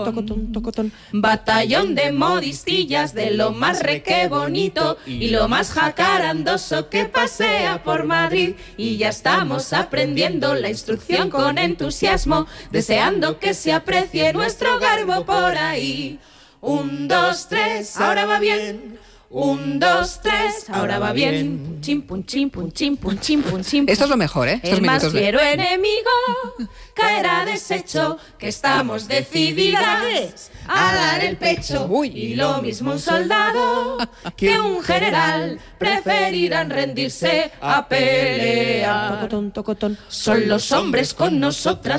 Tocotón, tocotón. Batallón de modistillas de lo más reque bonito y lo más jacarandoso que pasea por Madrid. Y ya estamos aprendiendo la instrucción con entusiasmo, deseando que se aprecie nuestro garbo por ahí. 1, 2, 3, ahora va bien. 1, 2, 3, ahora va bien. Pun chim, pun chim, pun chim, pun chim, pun chim. Esto es lo mejor, ¿eh? Estos El más minutos de- fiero enemigo caerá deshecho, que estamos decididas a dar el pecho. Uy. Y lo mismo un soldado que un general preferirán rendirse a pelear. Tocotón, tocotón. Son los hombres con nosotras